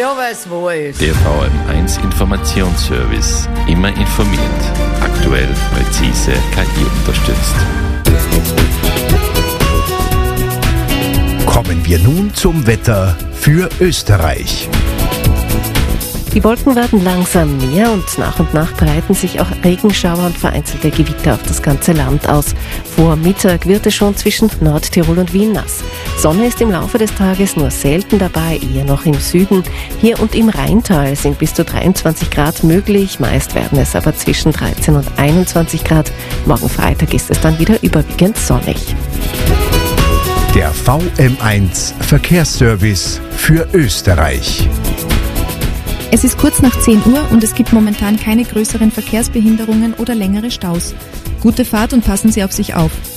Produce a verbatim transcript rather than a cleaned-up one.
Ja, weil's wo ist. Der V M eins Informationsservice. Immer informiert. Aktuell, präzise, K I unterstützt. Kommen wir nun zum Wetter für Österreich. Die Wolken werden langsam mehr und nach und nach breiten sich auch Regenschauer und vereinzelte Gewitter auf das ganze Land aus. Vor Mittag wird es schon zwischen Nordtirol und Wien nass. Sonne ist im Laufe des Tages nur selten dabei, eher noch im Süden. Hier und im Rheintal sind bis zu dreiundzwanzig Grad möglich, meist werden es aber zwischen dreizehn und einundzwanzig Grad. Morgen Freitag ist es dann wieder überwiegend sonnig. Der V M eins Verkehrsservice für Österreich. Es ist kurz nach zehn Uhr und es gibt momentan keine größeren Verkehrsbehinderungen oder längere Staus. Gute Fahrt und passen Sie auf sich auf.